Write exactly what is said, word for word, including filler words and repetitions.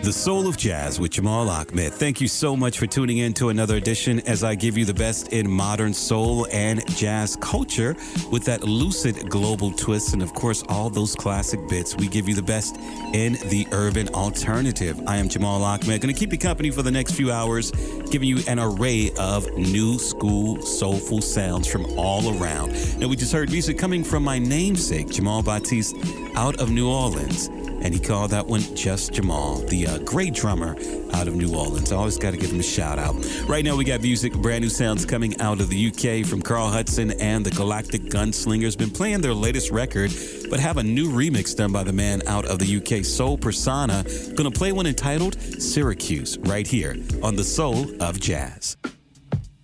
The Soul of Jazz with Jamal Ahmed. Thank you so much for tuning in to another edition as I give you the best in modern soul and jazz culture with that lucid global twist and, of course, all those classic bits. We give you the best in the urban alternative. I am Jamal Ahmed. Going to keep you company for the next few hours, giving you an array of new school soulful sounds from all around. Now, we just heard music coming from my namesake, Jamal Batiste, out of New Orleans. And he called that one Just Jamal, the uh, great drummer out of New Orleans. I always got to give him a shout out. Right now we got music, brand new sounds coming out of the U K from Carl Hudson and the Galactic Gunslingers. Been playing their latest record, but have a new remix done by the man out of the U K, Soul Persona. Gonna play one entitled Syracuse right here on The Soul of Jazz.